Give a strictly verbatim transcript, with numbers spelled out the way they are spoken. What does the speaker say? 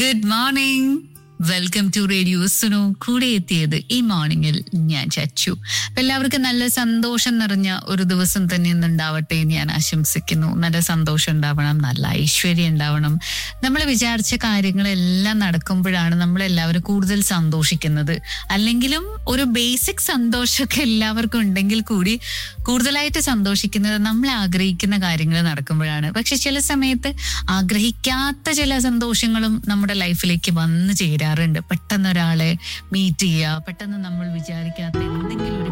Good morning, welcome to radio Sunu. കൂടെ എത്തിയത് ഈ മോർണിംഗിൽ ഞാൻ ചച്ചു. അപ്പൊ എല്ലാവർക്കും നല്ല സന്തോഷം നിറഞ്ഞ ഒരു ദിവസം തന്നെ ഇന്ന് ഉണ്ടാവട്ടെ എന്ന് ഞാൻ ആശംസിക്കുന്നു. നല്ല സന്തോഷം ഉണ്ടാവണം, നല്ല ഐശ്വര്യം ഉണ്ടാവണം. നമ്മൾ വിചാരിച്ച കാര്യങ്ങളെല്ലാം നടക്കുമ്പോഴാണ് നമ്മളെല്ലാവരും കൂടുതൽ സന്തോഷിക്കുന്നത്. അല്ലെങ്കിലും ഒരു ബേസിക് സന്തോഷമൊക്കെ എല്ലാവർക്കും ഉണ്ടെങ്കിൽ കൂടി കൂടുതലായിട്ട് സന്തോഷിക്കുന്നത് നമ്മൾ ആഗ്രഹിക്കുന്ന കാര്യങ്ങൾ നടക്കുമ്പോഴാണ്. പക്ഷെ ചില സമയത്ത് ആഗ്രഹിക്കാത്ത ചില സന്തോഷങ്ങളും നമ്മുടെ ലൈഫിലേക്ക് വന്നു ചേരാറുണ്ട്. പെട്ടെന്ന് ഒരാളെ മീറ്റ് ചെയ്യുക, പെട്ടെന്ന് നമ്മൾ വിചാരിക്കാത്ത എന്തെങ്കിലും ഒരു